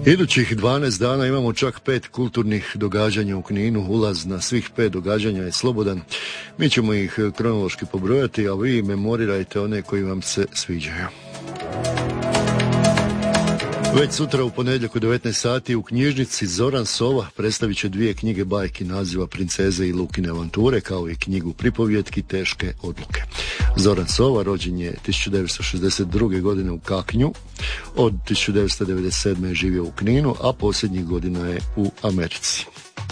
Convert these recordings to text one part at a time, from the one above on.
Idućih 12 dana imamo čak 5 kulturnih događanja u Kninu. Ulaz na svih 5 događanja je slobodan. Mi ćemo ih kronološki pobrojati, a vi memorirajte one koji vam se sviđaju. Već sutra u ponedjeljak u 19 sati u knjižnici Zoran Sova predstavit će 2 knjige bajki naziva Princeze i Lukine avanture, kao i knjigu pripovjetki Teške odluke. Zoran Sova rođen je 1962. godine u Kaknju, od 1997. je živio u Kninu, a posljednjih godina je u Americi.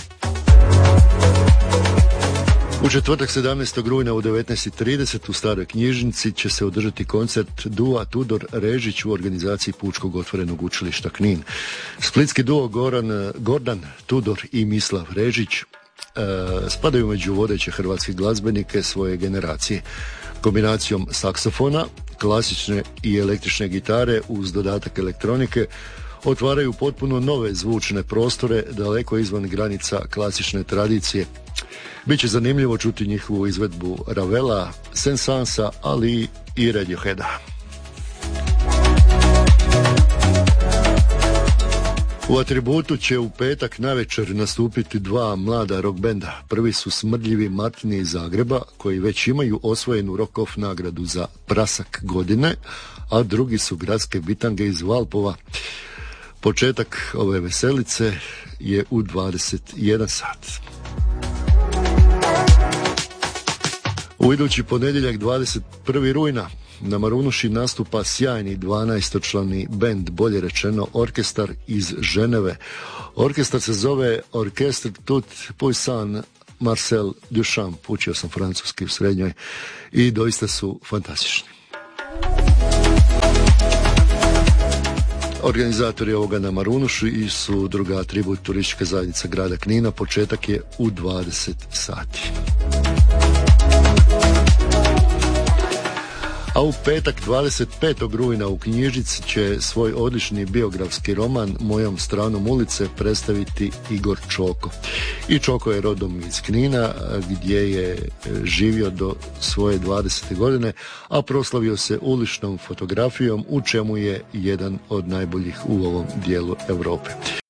U četvrtak 17. rujna u 19.30 u Staroj knjižnici će se održati koncert Dua Tudor Režić u organizaciji Pučkog otvorenog učilišta Knin. Splitski duo Gordan Tudor i Mislav Režić spadaju među vodeće hrvatske glazbenike svoje generacije. Kombinacijom saksofona, klasične i električne gitare uz dodatak elektronike otvaraju potpuno nove zvučne prostore daleko izvan granica klasične tradicije. Biće zanimljivo čuti njihovu izvedbu Ravela, Sensansa, ali i Radioheada. U Atributu će u petak navečer nastupiti 2 mlada rock benda. Prvi su Smrdljivi Martini iz Zagreba, koji već imaju osvojenu Rock Off nagradu za prasak godine, a drugi su Gradske bitange iz Valpova. Početak ove veselice je u 21 sat. U idući ponedjeljak 21. rujna na Marunuši nastupa sjajni 12-člani bend, bolje rečeno orkestar iz Ženeve. Orkestar se zove Orchestre Tout Puissant Marcel Duchamp, učio sam francuski u srednjoj i doista su fantastični. Organizatori ovoga na Marunuši su druga Atribut turistička zajednica grada Knina. Početak je u 20 sati. A u petak 25. rujna u knjižnici će svoj odlični biografski roman Mojom stranom ulice predstaviti Igor Čoko. I Čoko je rodom iz Knina, gdje je živio do svoje 20. godine, a proslavio se uličnom fotografijom, u čemu je jedan od najboljih u ovom dijelu Europe.